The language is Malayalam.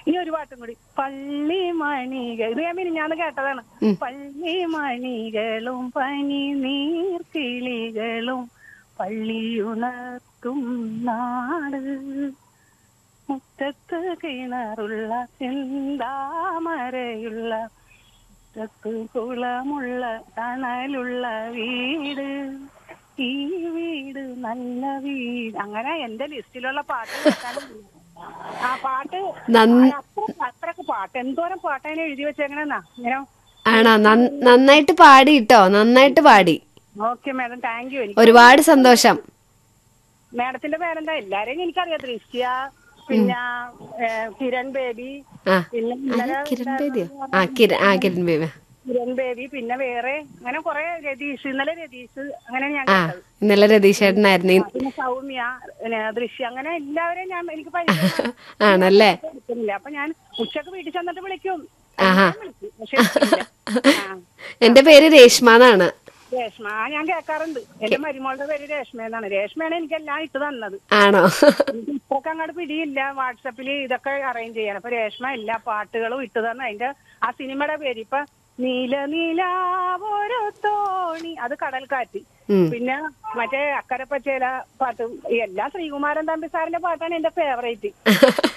ഇനി ഒരു പാട്ടും കൂടി. പള്ളി മണികൾ, ഇത് ഞാൻ മിനിഞ്ഞാന്ന് കേട്ടതാണ്. പള്ളി മണികളും പനി നീർക്കിളികളും പള്ളിയുണർത്തും നാട്, മുറ്റത്ത് കിണറുള്ള ചിന്താമരയുള്ള മുറ്റത്ത് കുളമുള്ള തണലുള്ള വീട്, ഈ വീട് നല്ല വീട്. അങ്ങനെ എന്റെ ലിസ്റ്റിലുള്ള പാട്ട് ആ പാട്ട് അത്രക്ക് പാട്ട് എന്തോരം പാട്ട് അതിനെ എഴുതി വെച്ചേക്കണെന്നാ ഇങ്ങനെ. ആണോ? നന്നായിട്ട് പാടി കേട്ടോ, നന്നായിട്ട് പാടി. Okay madam, thank you. ഒരുപാട് സന്തോഷം. മാഡത്തിന്റെ പേരെന്താ? എല്ലാരെയും എനിക്കറിയാം. ദൃശ്യ, പിന്നെ കിരൺ ബേബി, പിന്നെ കിരൺ ബേബിയോ? കിരൺ ബേബി. കിരൺ ബേബി, പിന്നെ വേറെ അങ്ങനെ കുറെ. രതീഷ്, ഇന്നലെ രതീഷ്, അങ്ങനെ ഞാൻ കേട്ടത്. ഇന്നലെ രതീഷ് ചേട്ടനായിരുന്നു. പിന്നെ സൗമ്യ, ദൃശ്യ, അങ്ങനെ എല്ലാവരെയും ഞാൻ എനിക്ക് ആണല്ലേ? അപ്പൊ ഞാൻ ഉച്ചക്ക് വീട്ടിൽ ചെന്നിട്ട് വിളിക്കും. പക്ഷെ എന്റെ പേര് രേഷ്മ എന്നാണ്. രേഷ്മ ഞാൻ കേൾക്കാറുണ്ട്. എന്റെ മരുമോളുടെ പേര് രേഷ്മ എന്നാണ്. രേഷ്മയാണ് എനിക്കെല്ലാം ഇട്ട് തന്നത്. ആണോ? ഇപ്പൊക്കെ അങ്ങോട്ട് പിടിയില്ല വാട്സപ്പില് ഇതൊക്കെ അറേഞ്ച് ചെയ്യാൻ. അപ്പൊ രേഷ്മ എല്ലാ പാട്ടുകളും ഇട്ട് തന്നെ. അതിന്റെ ആ സിനിമയുടെ പേര് ഇപ്പൊ നീല നീലാവൊരു തോണി, അത് കടൽക്കാറ്റ്. പിന്നെ മറ്റേ അക്കരപ്പച്ചേല പാട്ടും എല്ലാം ശ്രീകുമാരൻ തമ്പി സാറിന്റെ പാട്ടാണ് എന്റെ ഫേവറേറ്റ്.